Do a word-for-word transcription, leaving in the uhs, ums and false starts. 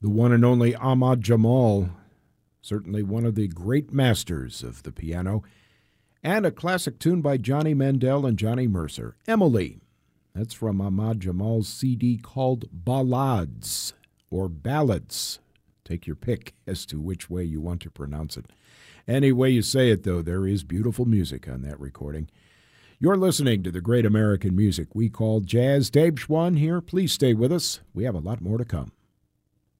the one and only Ahmad Jamal, certainly one of the great masters of the piano, and a classic tune by Johnny Mandel and Johnny Mercer, Emily. That's from Ahmad Jamal's C D called Ballades, or Ballads. Take your pick as to which way you want to pronounce it. Any way you say it, though, there is beautiful music on that recording. You're listening to the great American music we call jazz. Dave Schwann here. Please stay with us. We have a lot more to come.